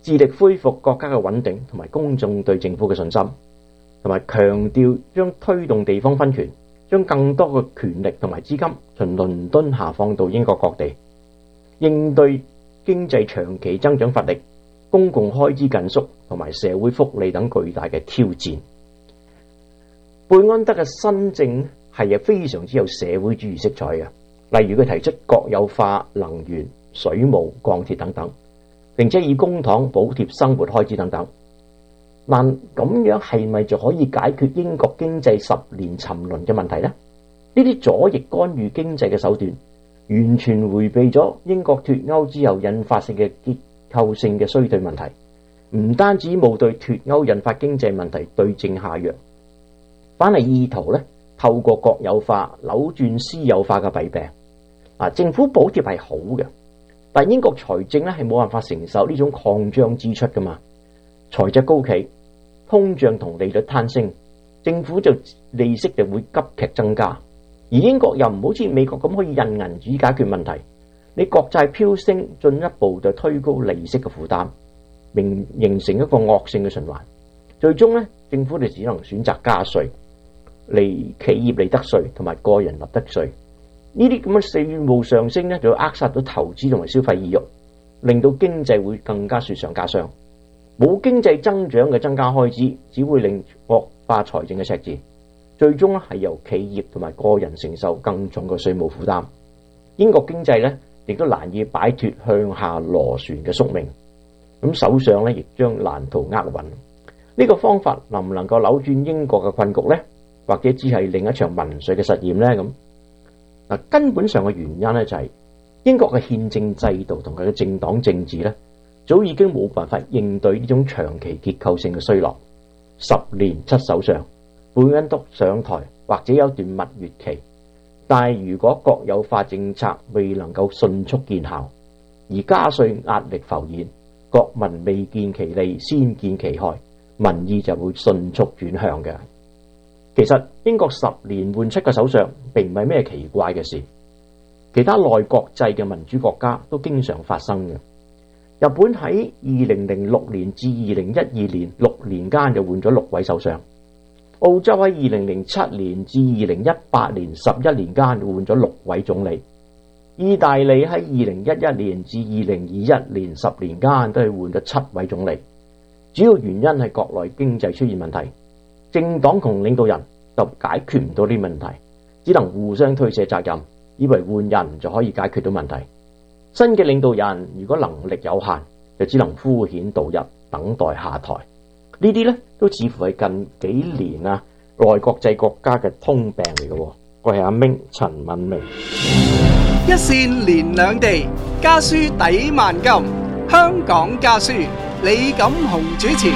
致力恢復國家嘅穩定同埋公眾對政府嘅信心，同埋強調將推動地方分權，將更多嘅權力同埋資金從倫敦下放到英國各地，應對經濟長期增長乏力、公共開支緊縮同埋社會福利等巨大嘅挑戰。貝安德嘅新政係非常之有社會主義色彩嘅，例如佢提出國有化能源、水務、鋼鐵等等，並且以公帑補貼生活開支等等。但咁樣係咪就可以解決英國經濟10年沉淪嘅問題呢？呢啲左翼干預經濟嘅手段，完全迴避咗英國脫歐之後引發性嘅結構性嘅衰退問題，唔單止冇對脫歐引發經濟問題對症下藥，反係意圖咧透過國有化扭轉私有化嘅弊病。政府補貼係好嘅，但英國財政咧係冇辦法承受呢種擴張支出噶嘛，財政高企，通脹同利率攀升，政府就利息就會急劇增加。而英國又唔好似美國咁可以印銀紙解決問題，你國債飆升，進一步就推高利息嘅負擔，並形成一個惡性嘅循環。最終咧，政府就只能選擇加稅，企業利得稅同埋個人利得稅。呢啲咁嘅稅務上升咧，就會扼殺到投資同埋消費意欲，令到經濟會更加雪上加霜。冇經濟增長嘅增加開支，只會令惡化財政嘅赤字。最終咧係由企業同埋個人承受更重嘅稅務負擔。英國經濟咧亦都難以擺脫向下螺旋嘅宿命。咁首相咧亦將難逃厄運。呢個方法能唔能夠扭轉英國嘅困局呢？或者只係另一場民粹嘅實驗呢？咁根本上嘅原因咧就係英國嘅憲政制度同佢嘅政黨政治咧，早已經冇辦法應對呢種長期結構性嘅衰落。10年7首相，貝恩督上台或者有段蜜月期，但係如果國有化政策未能夠迅速見效，而加稅壓力浮現，國民未見其利先見其害，民意就會迅速轉向嘅。其實英國10年換7個首相並唔係咩奇怪嘅事，其他內閣制嘅民主國家都經常發生嘅。日本喺2006年至2012年6年間就換咗6位首相，澳洲喺2007年至2018年11年間換咗6位總理，意大利喺2011年至2021年10年間都係換咗7位總理。主要原因係國內經濟出現問題，政黨同領導人就解決唔到呢啲問題，只能互相推卸責任，以為換人就可以解決到問題。新嘅領導人如果能力有限，就只能敷衍度日，等待下台。呢啲咧都似乎係近幾年內閣制國家嘅通病嚟嘅。我係阿明陳敏明。 一線連兩地，家書抵萬金。香港家書，李錦雄主持。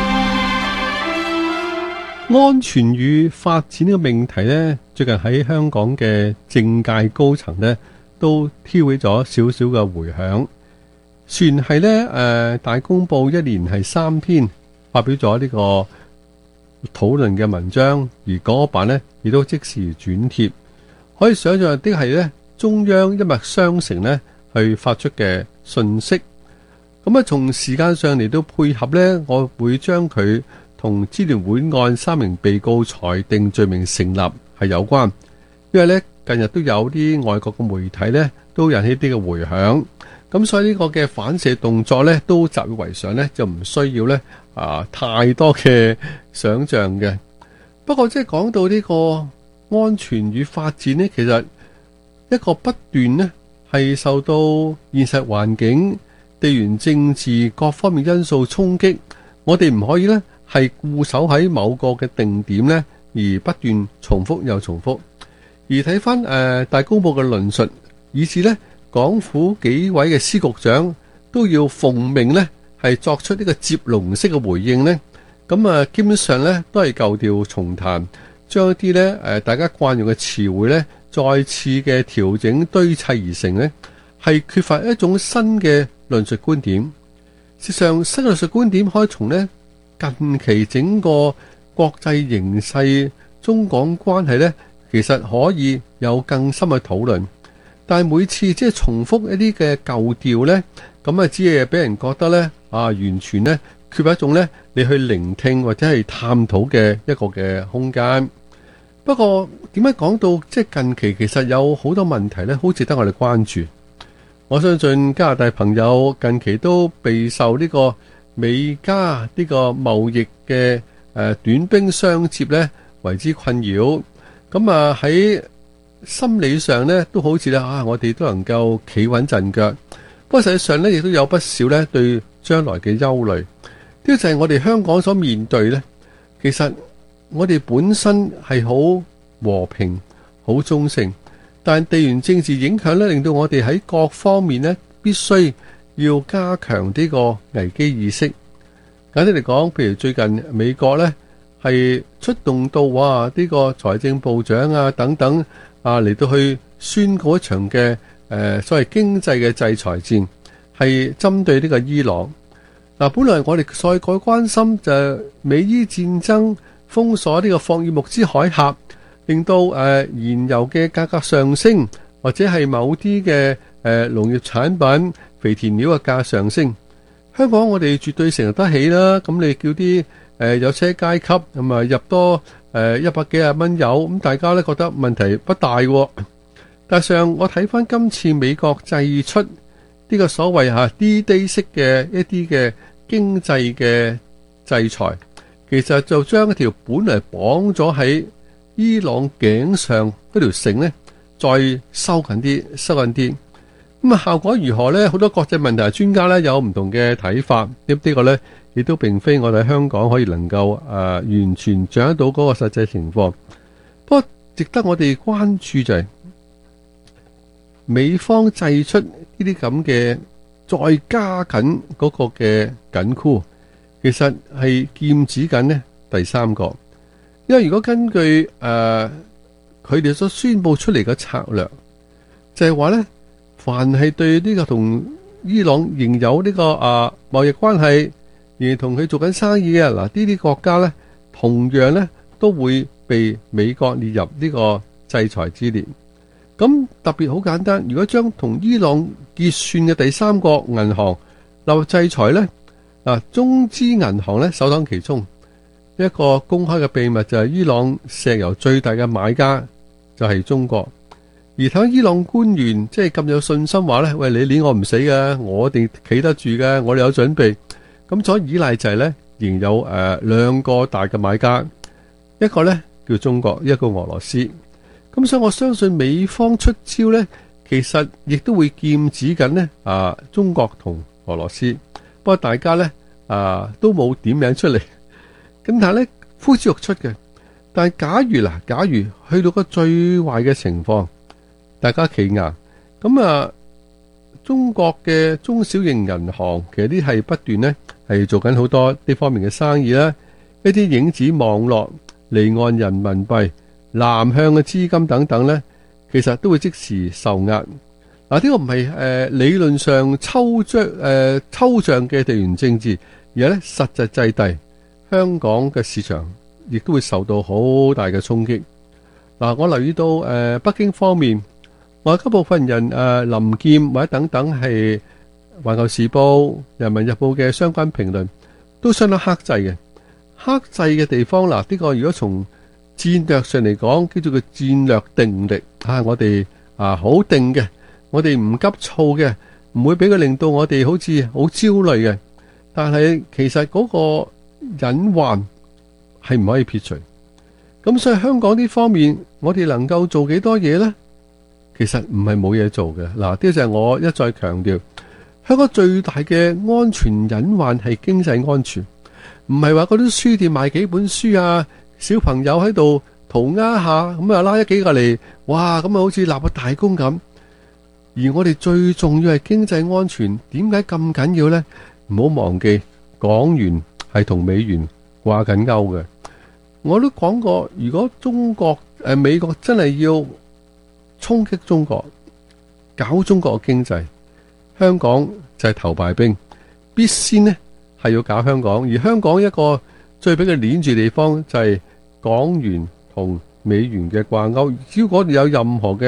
安全與發展呢個命題呢，最近喺香港嘅政界高層呢都挑起咗少少嘅迴響。雖然係呢大公報一連係3篇發表咗呢個討論嘅文章，而嗰版呢亦都即時轉貼，可以想象啲係呢中央一脈相承呢去發出嘅訊息。咁從時間上嚟到配合呢，我會將佢同支聯會案3名被告裁定罪名成立係有關，因為呢近日都有啲外國嘅媒體呢都引起啲嘅迴響，咁所以呢個嘅反射動作呢都習以為常呢，就唔需要呢太多嘅想像嘅。不過即係講到呢個安全與發展呢，其實一個不斷呢係受到現實環境、地緣政治各方面因素衝擊，我哋唔可以呢係固守喺某個嘅定點呢，而不斷重複又重複。而睇翻大公報嘅論述，以至呢港府幾位嘅司局長都要奉命呢係作出呢個接龍式嘅回應呢。咁基本上呢都係舊調重彈，將一啲呢大家慣用嘅詞彙呢再次嘅調整堆砌而成呢，係缺乏一種新嘅論述觀點。事實上，新論述觀點可以從呢近期整個國際形勢、中港關係呢，其實可以有更深嘅討論。 但係每次即係重複一啲嘅舊調呢，咁啊只係俾人覺得呢，完全呢缺乏一種呢你去聆聽或者係探討嘅一個嘅空間。不過點解講到即係近期其實有好多問題呢，好值得我哋關注。我相信加拿大朋友近期都備受呢個美加呢個貿易嘅短兵相接呢為之困擾。咁喺心理上呢都好似我哋都能夠企穩陣腳。不過實際上呢亦都有不少呢對將來嘅憂慮。呢個就係我哋香港所面對呢，其實我哋本身係好和平、好中性，但地緣政治影響呢令到我哋喺各方面呢必須要加強呢個危機意識。簡單嚟講，譬如最近美國呢係出動到呢個財政部長等等嚟到去宣告一場嘅所謂經濟嘅制裁戰，係針對呢個伊朗。本來我哋所關心就係美伊戰爭封鎖呢個霍爾木茲海峽，令到燃油嘅價格上升，或者係某啲嘅農業產品、肥田料嘅價上升。香港我哋絕對承受得起啦。咁你叫啲有車階級咁入多100幾廿蚊油，咁大家咧覺得問題不大喎。但上我睇翻今次美國祭出呢個所謂D-Day 式嘅一啲嘅經濟嘅制裁，其實就將一條本嚟綁咗喺伊朗頸上嗰條繩呢，再收緊啲。咁效果如何呢？好多國際問題專家呢有唔同嘅睇法。呢個呢亦都並非我哋香港可以能夠完全掌握到嗰個實際情況。不過值得我哋關注就係美方祭出呢啲咁嘅再加緊嗰個嘅緊箍，其實係劍指緊呢第三個。因為如果根據佢哋所宣佈出嚟嘅策略，就係話呢，凡係對呢個同伊朗仍有呢個貿易關係，而同佢做緊生意嘅呢啲國家呢，同樣呢都會被美國列入呢個制裁之列。咁特別好簡單，如果將同伊朗結算嘅第三國銀行納入制裁呢，中資銀行呢首當其衝。一個公開嘅秘密就係伊朗石油最大嘅買家就係中國。而睇伊朗官員即係咁有信心話呢，喂，你捏我唔死嘅，我哋企得住嘅，我哋有準備。咁所依賴就係呢，仍有兩個大嘅買家，一個呢叫中國，一個俄羅斯。咁所以我相信美方出招呢，其實亦都會劍指緊呢中國同俄羅斯。不過大家呢都冇點名出嚟，咁但係呢呼之欲出嘅。但係假如去到個最壞嘅情況，大家企硬咁中國嘅中小型銀行其實啲係不斷呢係做緊好多呢方面嘅生意啦，一啲影子網絡、離岸人民幣、南向嘅資金等等呢，其實都會即時受壓。呢個唔係理論上抽象嘅地緣政治，而係咧實際制地，香港嘅市場亦都會受到好大嘅衝擊。我留意到北京方面，外交部分人林劍或者等等係環球時報、人民日報嘅相關評論都相當克制嘅。克制嘅地方呢個如果從戰略上嚟講，叫做個戰略定力我哋好定嘅，我哋唔急躁嘅，唔會俾佢令到我哋好似好焦慮嘅。但係其實嗰個隱患係唔可以撇除。咁所以香港呢方面，我哋能夠做幾多嘢呢？其實唔係冇嘢做嘅。呢個就係我一再強調，香港最大嘅安全隱患係經濟安全，唔係話嗰啲書店賣幾本書小朋友喺度塗鴉下，咁拉幾個嚟，哇，咁好似立個大功咁。而我哋最重要係經濟安全，點解咁緊要呢？唔好忘記港元係同美元掛緊鈎嘅。我都講過，如果美國真係要衝擊中國，搞中國嘅經濟，香港就係頭牌兵，必先呢係要搞香港。而香港一個最俾佢鏈住地方就係港元同美元嘅掛鈎，如果有任何嘅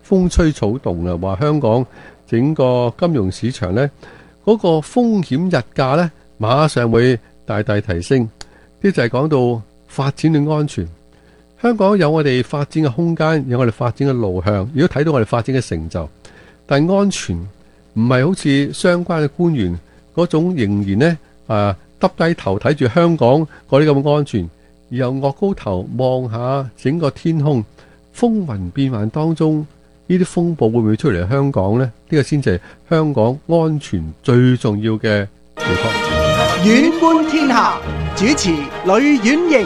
風吹草動啊，話香港整個金融市場呢，嗰個風險溢價呢，馬上會大大提升。呢就係講到發展嘅安全。香港有我哋發展嘅空間，有我哋發展嘅路向，如果睇到我哋發展嘅成就，但係安全唔係好似相關嘅官員嗰種仍然呢耷低頭睇住香港嗰啲咁嘅安全，然後岳高頭望下整個天空，風雲變幻當中，呢啲風暴會唔會出嚟香港呢？呢個先至係香港安全最重要嘅地方。 遠觀天下，主持呂婉瑩。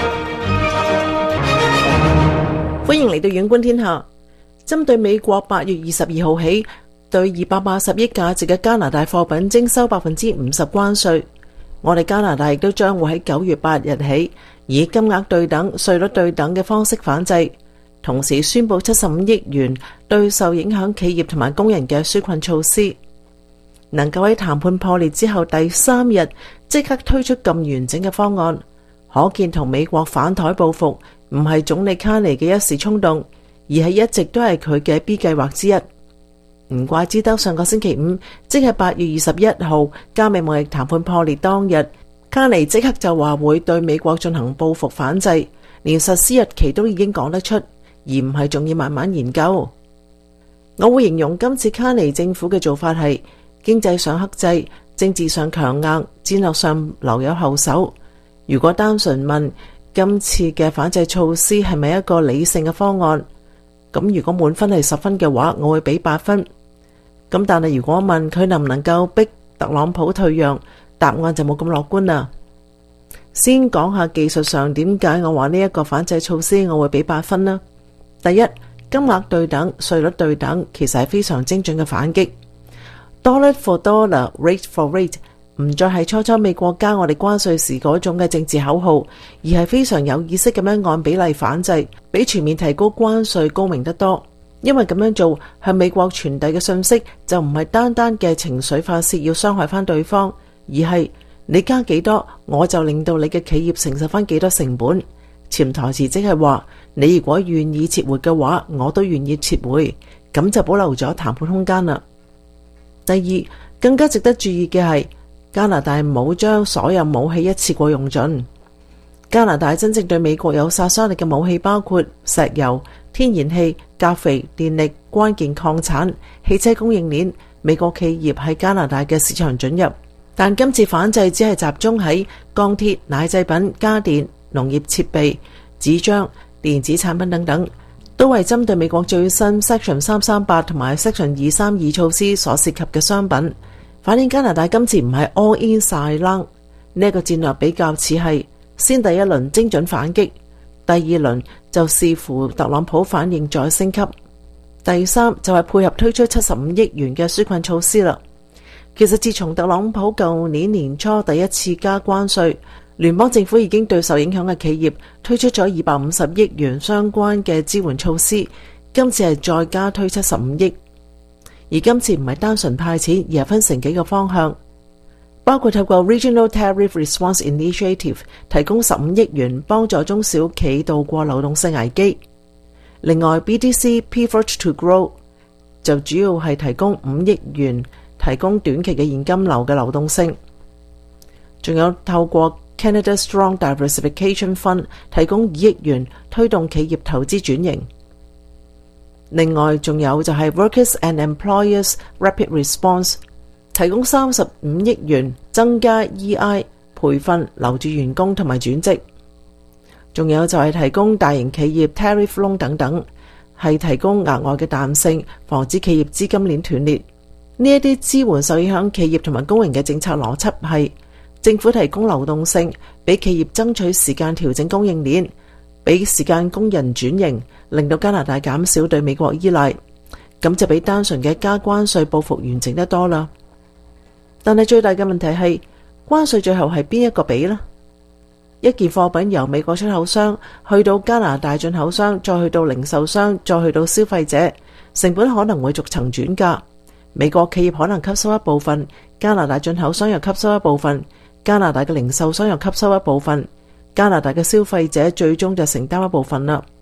歡迎嚟到遠觀天下。針對美國8月22號起對280億價值嘅加拿大貨品徵收50%關稅，我哋加拿大亦都將會喺9月8日起以金額對等、稅率對等嘅方式反制，同時宣布75億元對受影響企業同埋工人嘅紓困措施。能夠喺談判破裂之後第3日即刻推出咁完整嘅方案，可見同美國反台報復唔係總理卡尼嘅一時衝動，而係一直都係佢嘅 B 計劃之一。唔怪之得上個星期五，即係8月21號，加美貿易談判破裂當日，卡尼即刻就話會對美國進行報復反制，連實施日期都已經講得出，而唔係仲要慢慢研究。我會形容今次卡尼政府嘅做法係經濟上克制，政治上強硬，戰略上留有後手。如果單純問今次嘅反制措施係咪一個理性嘅方案，咁如果滿分係10分嘅話，我會俾8分。咁但係如果問佢能唔能夠逼特朗普退讓，答案就冇咁樂觀啦。先講下技術上點解我話呢一個反制措施我會俾8分啦。第一，金額對等、稅率對等，其實係非常精準嘅反擊。Dollar for dollar, rate for rate， 唔再係初初美國加我哋關稅時嗰種嘅政治口號，而係非常有意識咁樣按比例反制，比全面提高關稅高明得多。因為咁樣做向美國傳遞嘅信息就唔係單單嘅情緒發洩要傷害翻對方，而係你加幾多我就令到你嘅企業承受翻幾多成本。潛台詞即係話你如果願意撤回嘅話，我都願意撤回，咁就保留咗談判空間啦。第二，更加值得注意嘅係加拿大冇將所有武器一次過用盡。加拿大真正對美國有殺傷力嘅武器包括石油、天然氣、鉀肥、電力、關鍵礦產、汽車供應鏈。美國企業喺加拿大嘅市場准入，但今次反制只係集中喺鋼鐵、奶製品、家電、農業設備、紙張、電子產品等等，都係針對美國最新 Section 338同埋 Section 232措施所涉及嘅商品。反映加拿大今次唔係 all in 晒冷，呢一個戰略比較似係先第一輪精準反擊，第二輪就視乎特朗普反應再升級，第三就係配合推出75億元嘅紓困措施啦。其實自從特朗普舊年年初第一次加關稅，聯邦政府已經對受影響嘅企業推出咗250億元相關嘅支援措施，今次係再加推75億。而今次唔係單純派錢，而係分成幾個方向，包括透過 Regional Tariff Response Initiative 提供15億元幫助中小企渡過流動性危機。另外 BDC Pivot to Grow 就主要係提供5億元提供短期嘅現金流嘅流動性，仲有透過 Canada Strong Diversification Fund 提供2億元推動企業投資轉型。另外仲有就係 Workers and Employers Rapid Response 提供35億元增加 EI 培訓留住員工同埋轉職。仲有就係提供大型企業 Tariff Loan 等等，係提供額外嘅彈性，防止企業資金鏈斷裂。呢一啲支援受影響企業同埋工人嘅政策邏輯係政府提供流動性，俾企業爭取時間調整供應鏈，俾時間工人轉型，令到加拿大減少對美國依賴，咁就比單純嘅加關稅報復完整得多啦。但係最大嘅問題係關稅最後係邊一個俾呢？一件貨品由美國出口商去到加拿大進口商，再去到零售商，再去到消費者，成本可能會逐層轉嫁。美國企業可能吸收一部分，加拿大進口商又吸收一部分，加拿大嘅零售商又吸收一部分，加拿大嘅消費者最終就承擔一部分啦。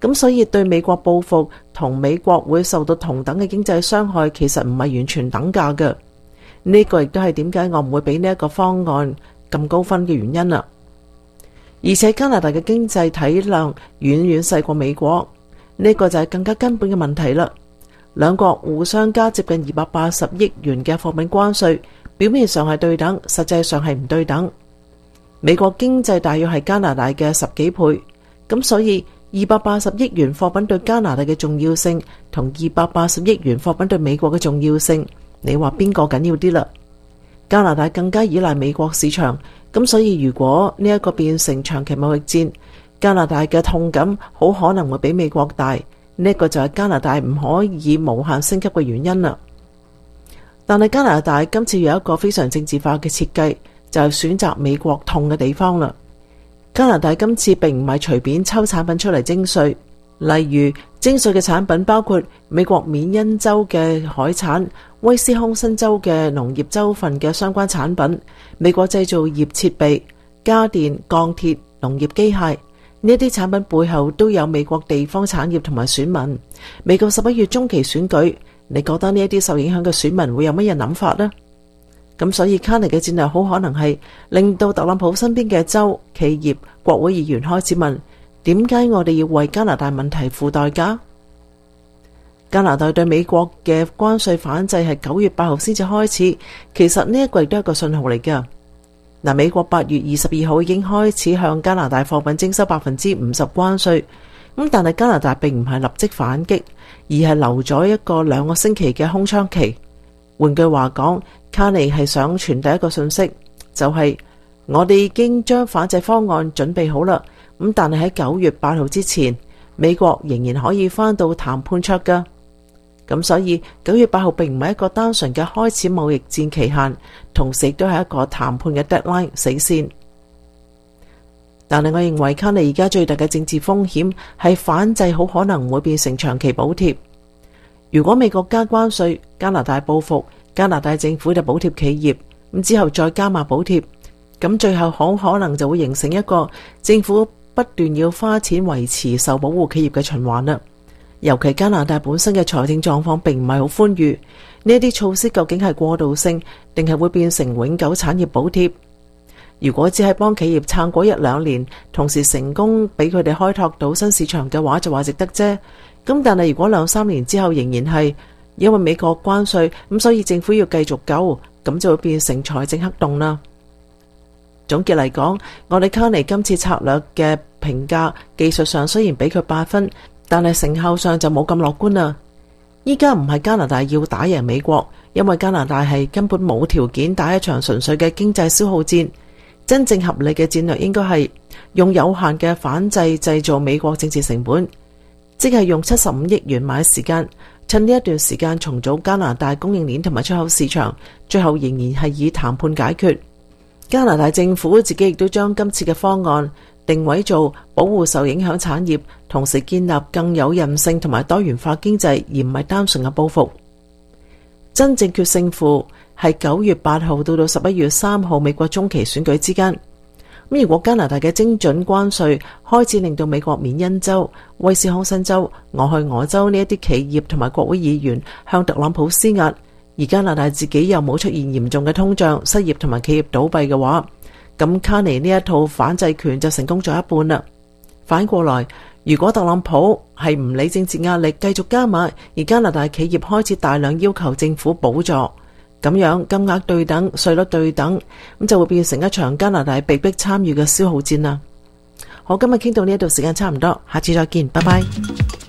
咁所以對美國報復同美國會受到同等嘅經濟傷害，其實唔係完全等價嘅。呢個亦都係點解我唔會俾呢一個方案咁高分嘅原因啦。而且加拿大嘅經濟體量遠遠細過美國，呢個就係更加根本嘅問題啦。兩國互相加接近280億元嘅貨品關稅，表面上係對等，實際上係唔對等。美國經濟大約係加拿大嘅10幾倍，咁所以280億元貨品對加拿大嘅重要性同280億元貨品對美國嘅重要性，你話邊個緊要啲啦？加拿大更加依賴美國市場，咁所以如果呢一個變成長期貿易戰，加拿大嘅痛感好可能會比美國大。呢一個就係加拿大唔可以無限升級嘅原因啦。但係加拿大今次有一個非常政治化嘅設計，就係選擇美國痛嘅地方啦。加拿大今次並唔係隨便抽產品出嚟徵稅，例如徵稅嘅產品包括美國緬因州嘅海產、威斯康辛州嘅農業州份嘅相關產品、美國製造業設備、家電、鋼鐵、農業機械。呢啲產品背後都有美國地方產業同埋選民。美國11月中期選舉，你覺得呢一啲受影響嘅選民會有乜嘢諗法呢？咁所以卡尼嘅戰略好可能係令到特朗普身邊嘅州、企業、國會議員開始問：點解我哋要為加拿大問題付代價？加拿大對美國嘅關稅反制係9月8號先至開始，其實呢一個亦都係一個信號嚟㗎。嗱，美國8月22號已經開始向加拿大貨品徵收50%關稅，咁但係加拿大並唔係立即反擊，而係留咗一個2個星期嘅空窗期。換句話講，卡尼係想傳遞一個信息，就係我哋已經將反制方案準備好啦，咁但係喺9月8號之前，美國仍然可以返到談判桌㗎。咁所以9月8號並唔係一個單純嘅開始貿易戰期限，同時亦都係一個談判嘅 deadline 死線。但係我認為卡尼而家最大嘅政治風險係反制好可能會變成長期補貼。如果美國加關稅，加拿大報復，加拿大政府就補貼企業，咁之後再加碼補貼，咁最後好可能就會形成一個政府不斷要花錢維持受保護企業嘅循環啦。尤其加拿大本身嘅財政狀況並唔係好寬裕，呢啲措施究竟係過渡性，定係會變成永久產業補貼？如果只係幫企業撐過1-2年，同時成功俾佢哋開拓到新市場嘅話，就話值得啫。咁但係如果2-3年之後仍然係因為美國關稅，咁所以政府要繼續救，咁就會變成財政黑洞啦。總結嚟講，我哋卡尼今次策略嘅評價，技術上雖然俾佢8分，但係成效上就冇咁樂觀啦。依家唔係加拿大要打贏美國，因為加拿大係根本冇條件打一場純粹嘅經濟消耗戰。真正合理嘅戰略應該係用有限嘅反制製造美國政治成本，即係用75億元買時間，趁呢一段時間重組加拿大供應鏈同埋出口市場，最後仍然係以談判解決。加拿大政府自己亦都將今次嘅方案定位做保護受影響產業，同時建立更有韌性同埋多元化經濟，而唔係單純嘅報復。真正決勝負係9月8號到11月3號美國中期選舉之間。咁如果加拿大嘅精準關稅開始令到美國緬因州、威斯康辛州、俄亥俄州呢一啲企業同埋國會議員向特朗普施壓，而加拿大自己又冇出現嚴重嘅通脹、失業同埋企業倒閉嘅話，咁卡尼呢一套反制拳就成功咗一半啦。反過來，如果特朗普係唔理政治壓力繼續加碼，而加拿大企業開始大量要求政府補助，咁樣金額對等、稅率對等，咁就會變成一場加拿大被迫參與嘅消耗戰啦。好，今日傾到呢一度，時間差唔多，下次再見，拜拜。